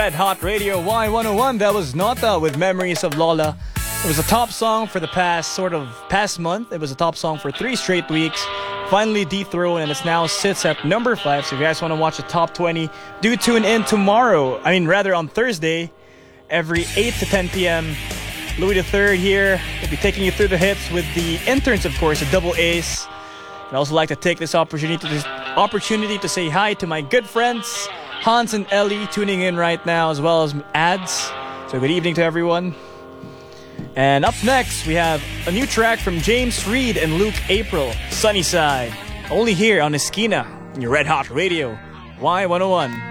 Red Hot Radio Y101. That was Nota with Memories of Lola. It was a top song for the past month. It was a top song for 3 straight weeks. Finally dethroned, and it now sits at number 5. So if you guys want to watch the top 20, do tune in tomorrow. On Thursday, every 8 to 10 p.m. Louis III here will be taking you through the hits with the interns, of course, the double A's. I'd also like to take this opportunity to say hi to my good friends Hans and Ellie tuning in right now, as well as ads. So good evening to everyone. And up next, we have a new track from James Reid and Luke April, Sunnyside. Only here on Esquina, on your Red Hot Radio, Y101.